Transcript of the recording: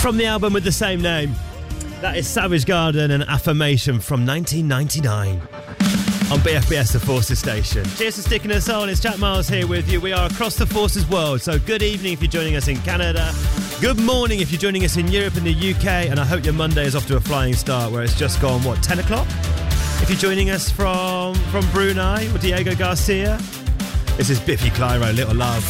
From the album with the same name, that is Savage Garden and Affirmation from 1999 on BFBS, the Forces station. Cheers for sticking us on. It's Jack Miles here with you. We are across the Forces world, so good evening if you're joining us in Canada. Good morning if you're joining us in Europe and the UK, and I hope your Monday is off to a flying start where it's just gone, 10 o'clock? If you're joining us from Brunei or Diego Garcia, this is Biffy Clyro, Little Love.